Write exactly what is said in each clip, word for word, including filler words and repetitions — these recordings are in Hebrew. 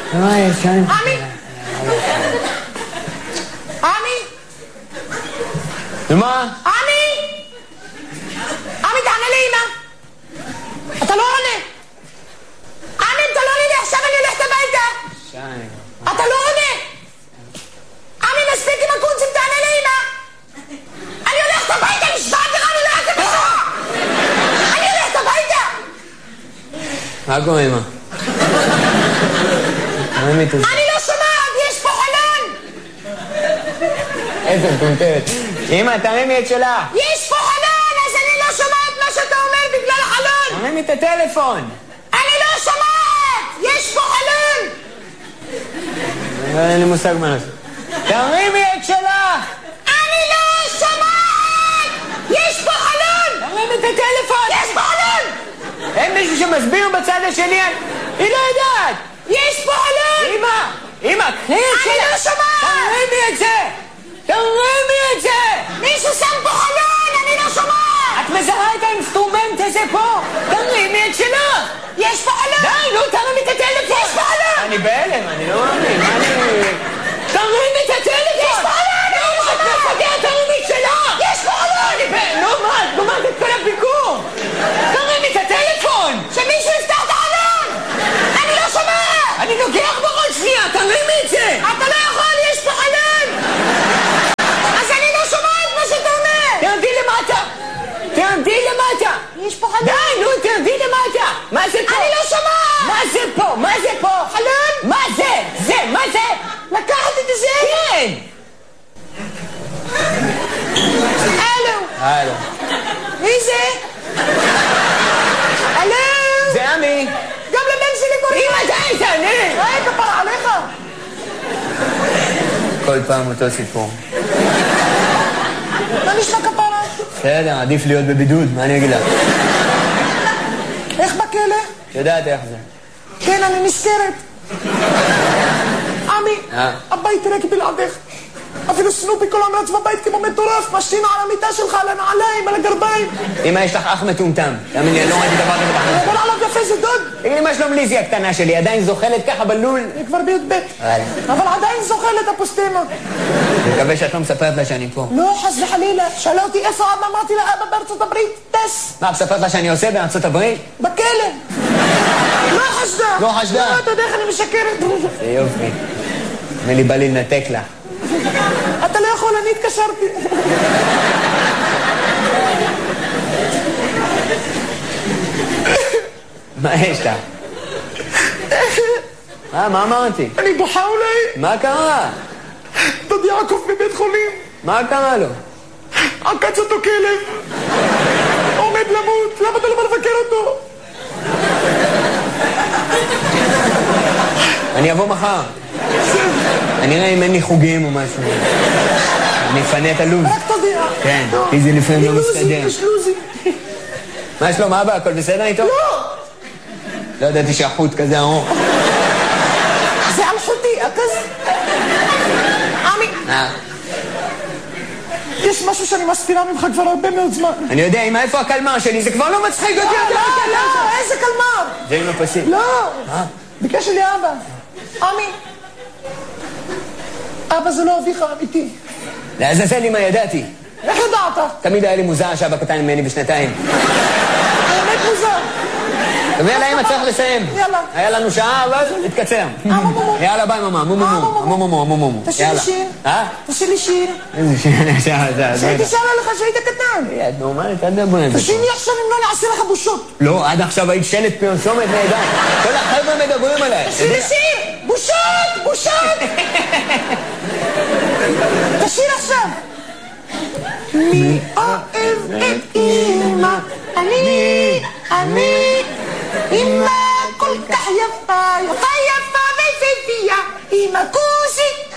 מה יש? עמי! עמי! ומה? עמי! עמי, תענה לאמא! אתה לא עונה! עמי, אתה לא עונה לי עכשיו, אני הולכת הביתה! שי... אתה לא עונה! עמי, מספיק עם הקונצים, תענה לאמא! אני הולכת הביתה, נשבעת לך, אני הולכת הביתה! אני הולכת הביתה! מה קורה, אמא? אני לא שומעת, יש פה חלון! איזה מטומטמת. אמא, תרימי את שלה. יש פה חלון, אז אני לא שומעת מה שאתה אומר בגלל החלון! תרימי את הטלפון. אני לא שומעת! יש פה חלון! אין לי מושג מה לעשות. תרימי את שלה! אני לא שומעת! יש פה חלון! תרימי את הטלפון! יש פה חלון! אין מישהו שמסביר בצד השני? היא לא יודעת! יש פה חלון! אמא! אמא, קחי את שלה! אני לא שומעת! תרימי את זה! תרימי את זה! מישהו שם פה חלון! אני לא שומעת! את מזהה את האינסטרומנט הזה פה? תרימי את שלה! יש פה חלון! די, נו, תרימי את הטלפון! יש פה חלון! אני בהלם, אני לא מאמין. מה אני... תרימי את הטלפון! יש פה חלון! אני לא שומעת! את מפגרת, תרימי את שלה! יש פה חלון! אני בהלם, נו מה? את גומרת את כל הביקור! תרימי את הטלפון! שמישהו יפתח את החלון! אני לא שומעת! אני נוגח בראש שנייה, תרימי את זה! אתה לא יכול, יש פה חלון! אז אני לא שומעת מה שאתה אומר! תרדי למטה! תרדי למטה! יש פה חלון! די, נו, תרדי למטה! מה זה פה? אני לא שומעת! מה זה פה? מה זה פה? חלון? מה זה? זה, מה זה? לקחת את זה? כן! הלו! הלו. מי זה? הלו! זה עמי! גם לבן שלי קוראים! אמא, די, תעני! היי, כפרה עליך! כל פעם אותו סיפור. מה נשמע כפרה? בסדר, עדיף להיות בבידוד, מה אני אגיד לך? איך בכלא? את יודעת איך זה. כן, אני נזכרת. עמי, אה? הבית ריק בלעדך. אפילו סנופי כל היום רץ בבית כמו מטורף, משתין על המיטה שלך, על הנעליים, על הגרביים. אמא, יש לך אח מטומטם. תאמין לי, אני לא ראיתי דבר כזה בחיים. בוא עליו יפה, זה דוד. תגיד לי, מה שלום ליזי הקטנה שלי? עדיין זוחלת ככה בלול? היא כבר בי"ב. אבל עדיין זוכלת הפוסטמה. אני מקווה שאת לא מספרת לה שאני פה. לא, חס וחלילה. שאלה אותי איפה אבא, אמרתי לה, אבא בארצות הברית, טס. מה, מספרת לה שאני עושה בארצות הברית? בכלא. לא חשדה. לא חשדה. לא, אתה יודע איך אני משקרת. זה יופי. נראה לי בא לי לנתק לה. אתה לא יכול, אני התקשרתי. מה יש לה? מה, מה אמרתי? אני בוכה אולי. מה קרה? דוד יעקב בבית חולים. מה קרה לו? עקץ אותו כלב. עומד למות. למה אתה לא בא לבקר אותו? אני אבוא מחר. אני אראה אם אין לי חוגים או משהו. אני אפנה את הלו"ז. רק תודיע. כן, כי זה לפעמים לא מסתדר. יש לוזי. מה שלום אבא? הכל בסדר איתו? לא! לא ידעתי שהחוט כזה ארוך. זה אלחוטי, הכזה. עמי, אה, יש משהו שאני מסתירה ממך כבר הרבה מאוד זמן. אני יודע, אמא, איפה הקלמר שלי? זה כבר לא מצחיק אותי. לא, לא, לא, איזה קלמר. זה עם הפסים. לא, ביקש לי אבא. עמי, אבא זה לא אביך האמיתי. לעזאזל אמא, ידעתי. איך ידעת? תמיד היה לי מוזר שאבא קטן ממני בשנתיים. האמת מוזר. טוב, יאללה, אמא, צריך לסיים. יאללה. היה לנו שעה, אבל נתקצר. יאללה, ביי, ממה. מו, מו, מו. מו, מו, מו, מו, מו. תשאיר לי שיר. אה? תשאיר לי שיר. איזה שיר, שעה, שעה. שהייתי שרה לך שהיית קטן. את נורמלית, אל תדבר את זה. תשאיר לי עכשיו אם לא נעשה לך בושות. לא, עד עכשיו היית שלט פרסומת נהדר. כל החבר'ה מדברים עליי. תשאיר לי שיר. בושות, בושות. תשאיר עכשיו. מי אוהב את אמא? אני, אני. אמא כל כך יפה, יפה יפה ויפהפייה. אמא כוסי.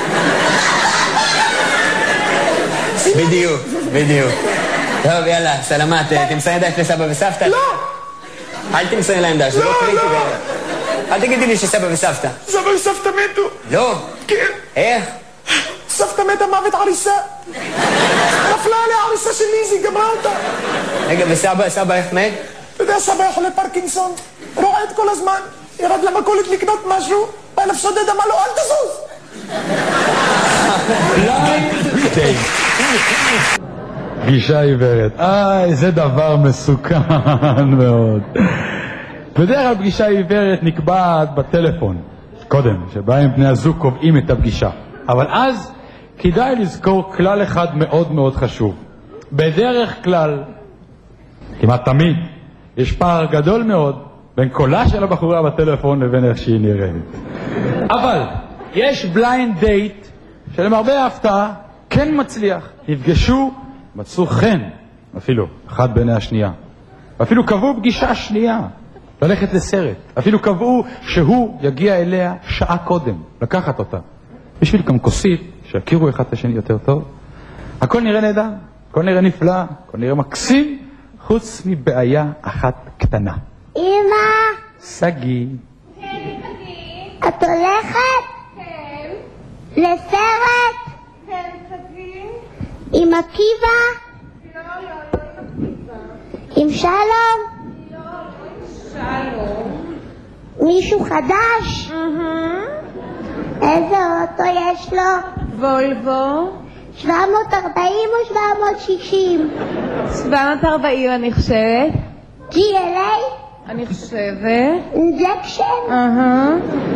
בדיוק, בדיוק. טוב, יאללה, סלמת, תמסרי דש לסבא וסבתא? לא. אל תמסרי להם דש, זה לא קריטי. אל תגידי לי שסבא וסבתא. סבא וסבתא מתו. לא. כן. איך? סבתא מתה מוות עריסה. נפלה עליה עריסה של ליזי, גמרה אותה. רגע, וסבא, סבא איך מת? אתה יודע, סבא היה חולה פרקינסון. רועד כל הזמן. ירד למכולת לקנות משהו. בנף שודד אמר לו, אל תזוז! בליינד דייט. פגישה עיוורת. איי, זה דבר מסוכן מאוד. בדרך כלל פגישה עיוורת נקבעת בטלפון. קודם, שבהם בני הזוג קובעים את הפגישה. אבל אז כדאי לזכור כלל אחד מאוד מאוד חשוב. בדרך כלל, כמעט תמיד, יש פער גדול מאוד בין קולה של הבחורה בטלפון לבין איך שהיא נראית. אבל יש בליינד דייט שלמרבה ההפתעה כן מצליח. נפגשו, מצאו חן, אפילו, אחד בעיני השנייה. אפילו קבעו פגישה שנייה, ללכת לסרט. אפילו קבעו שהוא יגיע אליה שעה קודם, לקחת אותה. בשביל גם כוסית, שיכירו אחד את השני יותר טוב. הכל נראה נהדר, הכל נראה נפלא, הכל נראה מקסים, חוץ מבעיה אחת קטנה. אמא! סגי. כן, סגי. את הולכת? כן. לסרט? כן, סגי. עם עקיבא? לא, לא, לא עם עקיבא. עם שלום? לא, לא עם שלום. מישהו חדש? אהה. איזה אוטו יש לו? וולבו. שבע מאות ארבעים או שבע מאות שישים? שבע מאות ארבעים אני חושבת. ג'י אל איי? אני חושבת. אינג'קשן? אהה.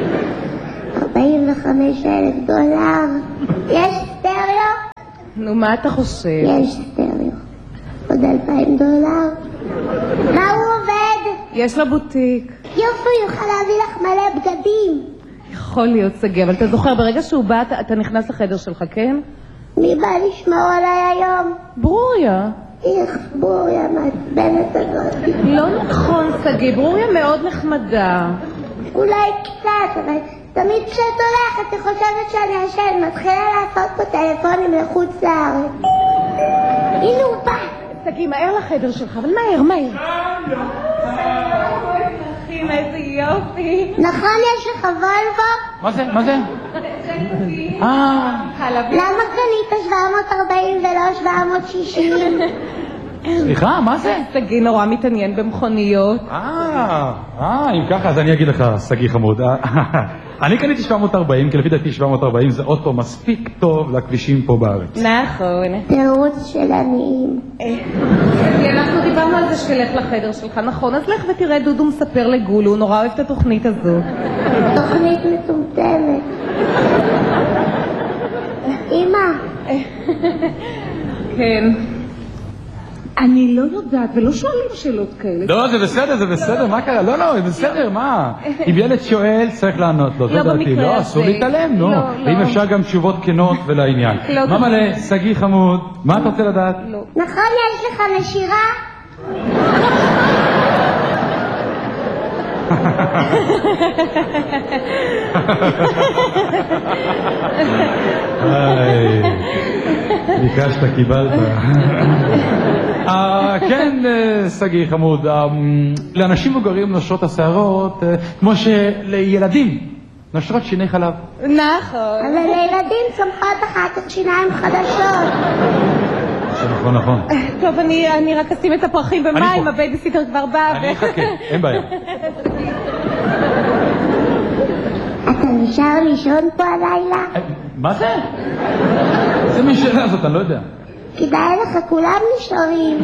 ארבעים וחמישה אלף דולר. יש סטריאו? נו, מה אתה חושב? יש סטריאו. עוד אלפיים דולר. מה הוא עובד? יש לו בוטיק. יופי, הוא יוכל להביא לך מלא בגדים. יכול להיות סגי, אבל אתה זוכר, ברגע שהוא בא, אתה, אתה נכנס לחדר שלך, כן? מי בא לשמור עליי היום? ברוריה. איך ברוריה מעצבנת הזאת. לא נכון, סגי, ברוריה מאוד נחמדה. אולי קצת, אבל תמיד כשאת הולכת, את חושבת שאני אשן, מתחילה לעשות פה טלפונים לחוץ לארץ. הנה הוא בא. סגי, מהר לחדר שלך, אבל מהר, מהר. איזה יופי. נכון, יש לך וולבו? מה זה? מה זה? אה. למה קנית שבע מאות ארבעים ולא שבע מאות שישים? סליחה, מה זה? סגי נורא מתעניין במכוניות. אה, אה, אם ככה, אז אני אגיד לך, סגי חמוד. אני קניתי שבע מאות ארבעים, כי לפי דעתי שבע מאות ארבעים זה אוטו מספיק טוב לכבישים פה בארץ. נכון. תירוץ של עניים. אנחנו דיברנו על זה שתלך לחדר שלך, נכון? אז לך ותראה, דודו מספר לגולו, הוא נורא אוהב את התוכנית הזו. תוכנית מטומטמת. אמא. כן. אני לא יודעת, ולא שואלים שאלות כאלה. לא, זה בסדר, זה בסדר, מה קרה? לא, לא, זה בסדר, מה? אם ילד שואל, צריך לענות לו, זה דעתי. לא, אסור להתעלם, נו. ואם אפשר גם תשובות כנות ולעניין. מה מלא, סגי חמוד, מה אתה רוצה לדעת? נכון, יש לך נשירה? היי, ביקשת, קיבלת. כן, סגי חמוד, לאנשים מבוגרים נושרות השערות כמו שלילדים נושרות שיני חלב. נכון. אבל לילדים צומחות אחר כך שיניים חדשות. נכון, נכון. טוב, אני רק אשים את הפרחים במים, הבייביסיטר כבר בא. אני אחכה, אין בעיה. אתה נשאר לישון פה הלילה? מה זה? זה מי שאלה הזאת, אני לא יודע. כדאי לך, כולם נשארים.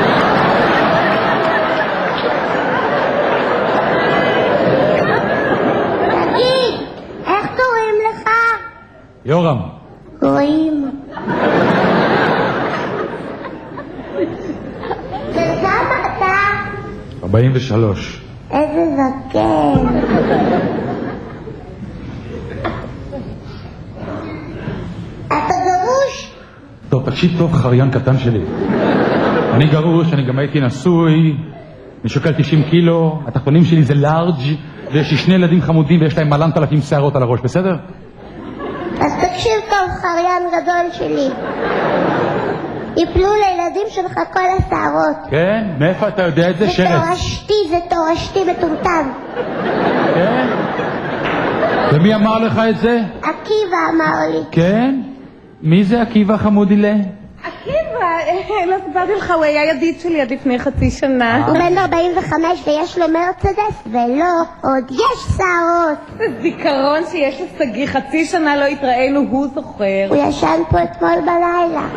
תגיד, איך קוראים לך? יורם. רואים. וכמה אתה? ארבעים ושלוש. איזה זקן. אתה גרוש? טוב, תקשיב טוב, חריין קטן שלי. אני גרוש, אני גם הייתי נשוי, אני שוקל תשעים קילו, התחתונים שלי זה לארג' ויש לי שני ילדים חמודים ויש להם מלנת אלפים שערות על הראש, בסדר? אז תקשיב טוב, חריין גדול שלי. יפלו לילדים שלך כל השערות. כן? מאיפה אתה יודע את זה? זה שרץ. תורשתי, זה תורשתי מטומטם. כן? ומי אמר לך את זה? עקיבא אמר לי. כן? מי זה עקיבא חמודילה? עקיבא, לא סיפרתי לך, הוא היה ידיד שלי עד לפני חצי שנה. הוא בן ארבעים וחמש ויש לו מרצדס, ולא, עוד יש שערות. זה זיכרון שיש לשגיא, חצי שנה לא התראינו, הוא זוכר. הוא ישן פה אתמול בלילה.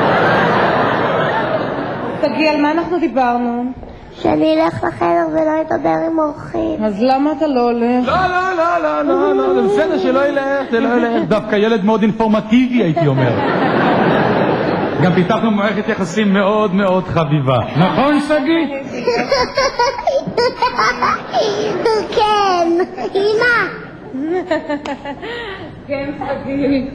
שגיא, על מה אנחנו דיברנו? שאני אלך לחדר ולא אדבר עם אורחים. אז למה אתה לא הולך? לא, לא, לא, לא, לא, לא, זה בסדר שלא ילך, זה לא ילך. דווקא ילד מאוד אינפורמטיבי, הייתי אומר. גם פיתחנו מערכת יחסים מאוד מאוד חביבה. נכון, שגיא? כן, אמא. כן, שגיא.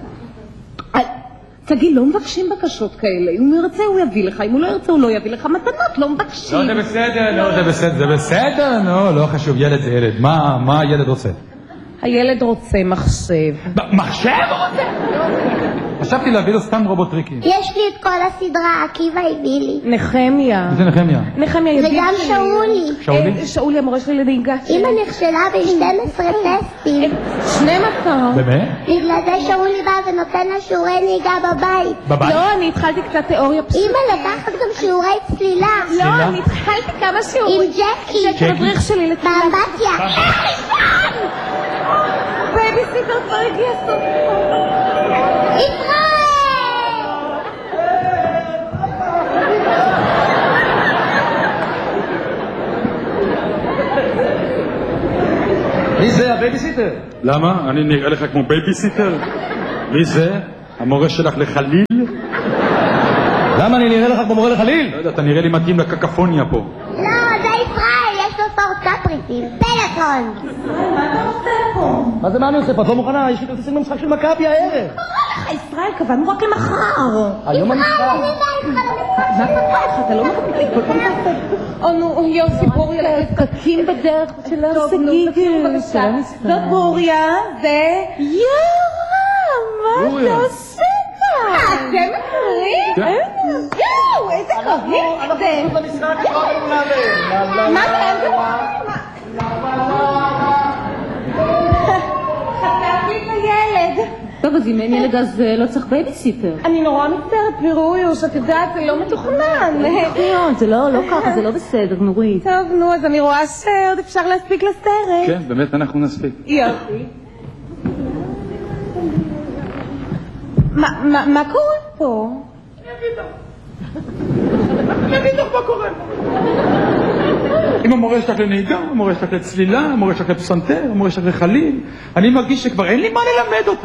שגיא, לא מבקשים בקשות כאלה. אם הוא ירצה הוא יביא לך, אם הוא לא ירצה הוא לא יביא לך מתנות, לא מבקשים. לא, זה בסדר, לא, זה בסדר, זה בסדר, לא, לא חשוב, ילד זה ילד. מה, מה הילד רוצה? הילד רוצה מחשב. מחשב רוצה? חשבתי להביא לו סתם רובוטריקים. יש לי את כל הסדרה, עקיבא הביא לי. נחמיה. זה נחמיה. נחמיה ידיד שלי. וגם שאולי. שאולי? שאולי המורה שלי לנהיגה. אמא נכשלה ב-שנים עשר טסטים. שנים עשר. באמת? בגלל זה שאולי בא ונותן לה שיעורי נהיגה בבית. בבית? לא, אני התחלתי קצת תיאוריה פשוט. אמא לקחת גם שיעורי צלילה. לא, אני התחלתי כמה שיעורים. עם ג'קי. של המדריך שלי לצלילה. באמבטיה. בייביסיטר כבר הגיע סוף. ישראל! מי זה הבייביסיטר? למה? אני נראה לך כמו בייביסיטר? מי זה? המורה שלך לחליל? למה אני נראה לך כמו מורה לחליל? לא יודע, אתה נראה לי מתאים לקקפוניה פה. לא, זה ישראל, יש לו סורצה פריטים. פלאפון! מה זה מה אני עושה פה? את לא מוכנה? יש לי כרטיסים למשחק של מכבי הערב. ישראל, קבענו רק למחר. היום המשחק. מה קרה לך? אתה לא מקפיד, כל פעם תעשה. או נו, יוסי בוריה, פקקים בדרך של השגיא. זאת בוריה, זה... יאללה, מה אתה עושה כאן? אתם מכירים? יואו, איזה קרבים זה. אנחנו במשחק, לא יכולים להבין. מה זה? חטפתי את הילד. טוב, אז אם אין ילד אז לא צריך בייביסיטר. אני נורא מצטערת, פירויוש, את יודעת, זה לא מתוכנן. זה לא ככה, זה לא בסדר, נורית. טוב, נו, אז אני רואה שעוד אפשר להספיק לסרט. כן, באמת אנחנו נספיק. יופי. מה קורה פה? אני אגיד לך מה קורה. אם המורה שלך לנהיגה, המורה שלך לצלילה, המורה שלך לפסנתר, המורה שלך לחליל, אני מרגיש שכבר אין לי מה ללמד אותה.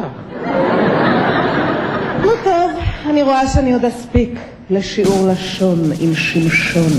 נו טוב, אני רואה שאני עוד אספיק לשיעור לשון עם שמשון.